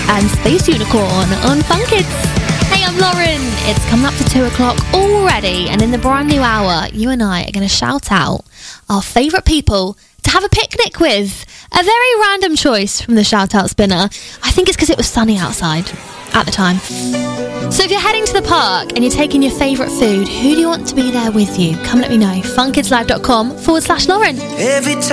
and Space Unicorn on Fun Kids. Hey, I'm Lauren. It's coming up to 2 o'clock already, and in the brand new hour, you and I are going to shout out our favourite people to have a picnic with. A very random choice from the shout-out spinner. I think it's because it was sunny outside at the time. So if you're heading to the park and you're taking your favourite food, who do you want to be there with you? Come let me know. funkidslive.com/Lauren. Every time